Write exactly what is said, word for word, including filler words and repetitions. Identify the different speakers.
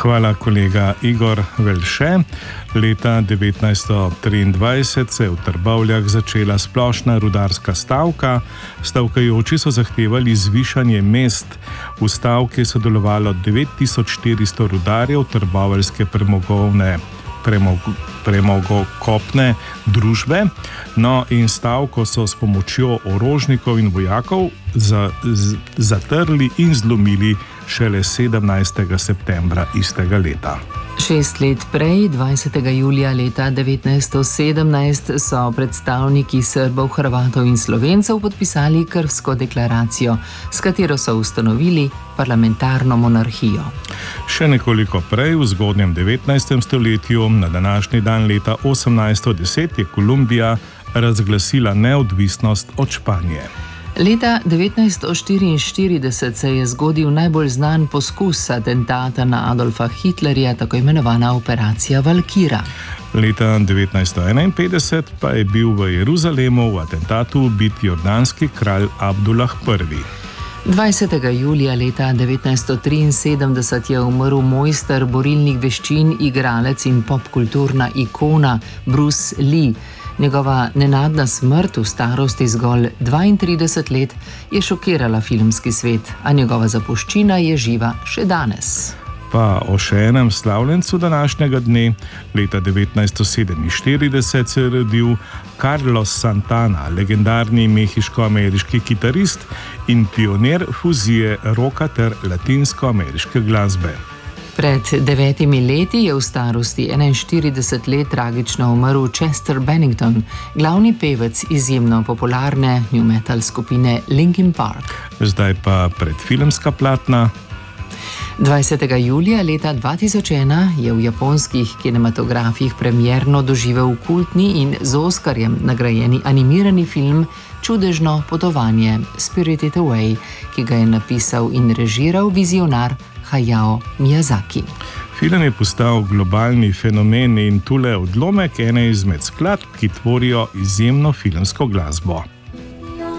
Speaker 1: Hvala, kolega Igor Velše. Leta devetnajststo triindvajset se je v Trbovljah začela splošna rudarska stavka. Stavkajoči so zahtevali zvišanje mest. V stavki je sodelovalo devet tisoč štiristo rudarjev trboveljske premogovne premogokopne družbe. No, in stavko so s pomočjo orožnikov in vojakov za, z, zatrli in zlomili šele sedemnajstega septembra istega leta.
Speaker 2: Šest let prej, dvajsetega julija leta devetnajststo sedemnajst, so predstavniki Srbov, Hrvatov in Slovencev podpisali Krfsko deklaracijo, s katero so ustanovili parlamentarno monarhijo.
Speaker 1: Še nekoliko prej, v zgodnjem devetnajstem stoletju, na današnji dan leta osemnajststo deset, je Kolumbija razglasila neodvisnost od Španije.
Speaker 2: Leta devetnajststo štiriinštirideset se je zgodil najbolj znan poskus atentata na Adolfa Hitlerja, tako imenovana operacija Valkira.
Speaker 1: Leta devetnajststo enainpetdeset pa je bil v Jeruzalemu v atentatu ubit jordanski kralj Abdulah prvi.
Speaker 2: dvajsetega julija leta devetnajststo triinsedemdeset je umrl mojster borilnih veščin, igralec in popkulturna ikona Bruce Lee. Njegova nenadna smrt v starosti zgolj dvaintrideset let je šokirala filmski svet, a njegova zapuščina je živa še danes.
Speaker 1: Pa o še enem slavljencu današnjega dne. Leta devetnajststo sedeminštirideset se je rodil Carlos Santana, legendarni mehiško-ameriški kitarist in pionir fuzije roka ter latinsko-ameriške glasbe.
Speaker 2: Pred devetimi leti je v starosti enainštirideset let tragično umrl Chester Bennington, glavni pevec izjemno popularne new metal skupine Linkin Park.
Speaker 1: Zdaj pa predfilmska platna.
Speaker 2: dvajsetega julija leta dva tisoč ena je v japonskih kinematografih premierno doživel kultni in z Oskarjem nagrajeni animirani film Čudežno potovanje Spirited Away, ki ga je napisal in režiral vizionar Hayao Miyazaki.
Speaker 1: Film je postal globalni fenomen in tule odlomek ene izmed skladb, ki tvorijo izjemno filmsko glasbo.